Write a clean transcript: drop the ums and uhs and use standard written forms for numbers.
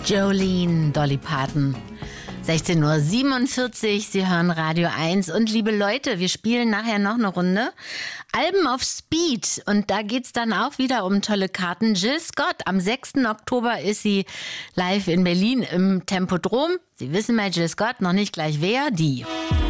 Jolene, Dolly Parton. 16:47 Uhr, Sie hören Radio 1. Und liebe Leute, wir spielen nachher noch eine Runde. Alben auf Speed. Und da geht's dann auch wieder um tolle Karten. Jill Scott, am 6. Oktober ist sie live in Berlin im Tempodrom. Sie wissen bei Jill Scott noch nicht gleich wer, die.